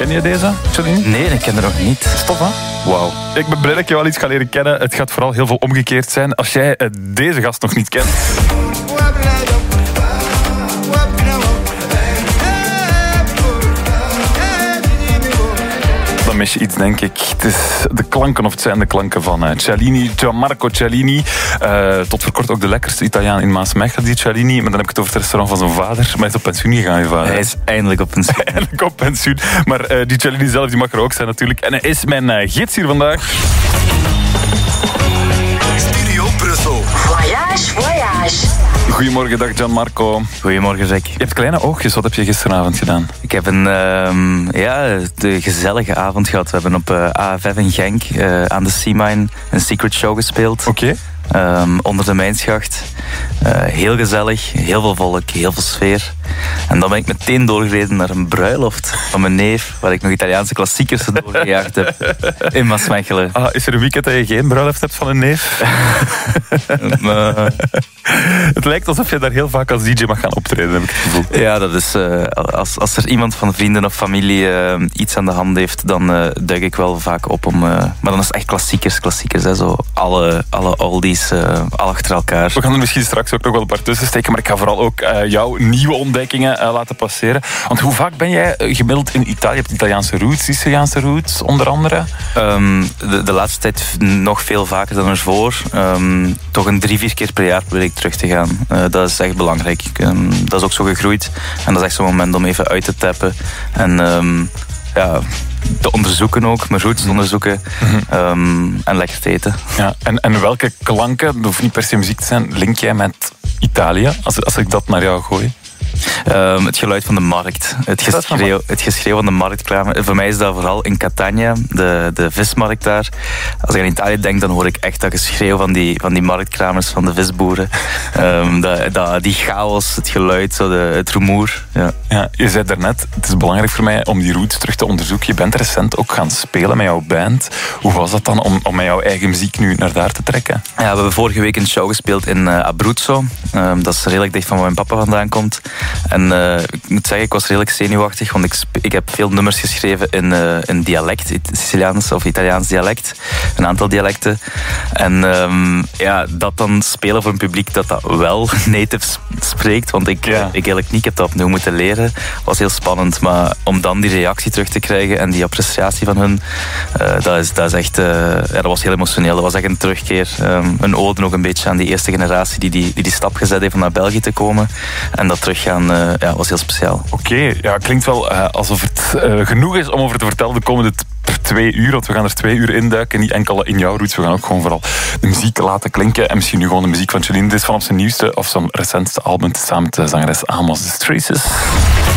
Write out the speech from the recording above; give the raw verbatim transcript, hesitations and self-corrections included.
Ken je deze, Cellini? Nee, ik ken er nog niet. Stof, hè? Wauw. Ik ben blij dat ik je wel iets ga leren kennen. Het gaat vooral heel veel omgekeerd zijn. Als jij uh, deze gast nog niet kent... dan mis je iets, denk ik. Het is de klanken, of het zijn de klanken van uh, Cellini, Gianmarco Cellini. Uh, tot voor kort ook de lekkerste Italiaan in Maasmechelen, die Cellini. Maar dan heb ik het over het restaurant van zijn vader. Maar hij is op pensioen gegaan, je vader. Hij is eindelijk op pensioen. eindelijk op pensioen. Maar uh, die Cellini zelf, die mag er ook zijn natuurlijk. En hij is mijn uh, gids hier vandaag. Studio Brussel. Voyage, voyage. Goedemorgen, dag Gianmarco. Goedemorgen, Jack. Je hebt kleine oogjes. Wat heb je gisteravond gedaan? Ik heb een um, ja, de gezellige avond gehad. We hebben op uh, A F F in Genk uh, aan de Seamine een secret show gespeeld. Oké. Okay. Um, onder de Mijnschacht. Uh, heel gezellig, heel veel volk, heel veel sfeer. En dan ben ik meteen doorgereden naar een bruiloft van mijn neef, waar ik nog Italiaanse klassiekers doorgejaagd heb in Maasmechelen. Ah, is er een weekend dat je geen bruiloft hebt van een neef? uh, het lijkt alsof je daar heel vaak als D J mag gaan optreden, heb ik het gevoel. Ja, dat is, uh, als, als er iemand van vrienden of familie uh, iets aan de hand heeft, dan uh, duik ik wel vaak op om... Uh, maar dan is het echt klassiekers, klassiekers, hè, zo alle, alle oldies, uh, al achter elkaar. We gaan er misschien straks ook nog wel een paar tussen steken, maar ik ga vooral ook uh, jouw nieuwe ontdekkingen uh, laten passeren. Want hoe vaak ben jij uh, gemiddeld in Italië? Je hebt Italiaanse roots, Siciliaanse roots, onder andere? Um, de, de laatste tijd nog veel vaker dan ervoor. Um, toch een drie, vier keer per jaar probeer ik terug te gaan. Uh, dat is echt belangrijk. Um, dat is ook zo gegroeid. En dat is echt zo'n moment om even uit te tappen. En um, ja... te onderzoeken ook, mijn roots te onderzoeken mm-hmm. um, en lekker te eten. Ja, en, en welke klanken, dat hoeft niet per se muziek te zijn, link jij met Italië, als, als ik dat naar jou gooi? Um, het geluid van de markt. Het geschreeuw, het geschreeuw van de marktkramer. Voor mij is dat vooral in Catania, de, de vismarkt daar. Als ik aan Italië denk, dan hoor ik echt dat geschreeuw van die, van die marktkramers, van de visboeren. Um, dat, dat, die chaos, het geluid, zo de, het rumoer. Ja. Ja, je zei daarnet, het is belangrijk voor mij om die roots terug te onderzoeken. Je bent recent ook gaan spelen met jouw band. Hoe was dat dan om, om met jouw eigen muziek nu naar daar te trekken? Ja, we hebben vorige week een show gespeeld in uh, Abruzzo. Um, dat is redelijk dicht van waar mijn papa vandaan komt. En uh, ik moet zeggen, ik was redelijk zenuwachtig, want ik, sp- ik heb veel nummers geschreven in, uh, in dialect, Siciliaans of Italiaans dialect. Een aantal dialecten. En um, ja, dat dan spelen voor een publiek dat dat wel native spreekt, want ik, ja. ik eigenlijk niet, ik heb dat opnieuw moeten leren, was heel spannend. Maar om dan die reactie terug te krijgen en die appreciatie van hun, uh, dat, is, dat is echt, uh, ja, dat was heel emotioneel. Dat was echt een terugkeer. Um, een ode nog een beetje aan die eerste generatie die die, die die stap gezet heeft om naar België te komen. En dat teruggaan, uh, ja, was heel speciaal. Oké, okay, ja, klinkt wel uh, alsof het uh, genoeg is om over te vertellen de komende t- twee uur, want we gaan er twee uur induiken, niet enkel in jouw roots, we gaan ook gewoon vooral de muziek laten klinken en misschien nu gewoon de muziek van Cellini. Dit is vanaf zijn nieuwste of zijn recentste album samen met de zangeres Amos The Traces.